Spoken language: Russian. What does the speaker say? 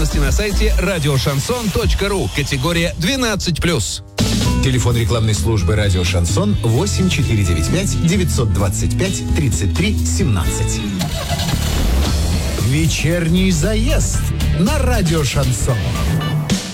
На сайте радиошансон.ру. Категория 12+. Телефон рекламной службы «Радио Шансон» 8495-925-33-17. Вечерний заезд на «Радио Шансон».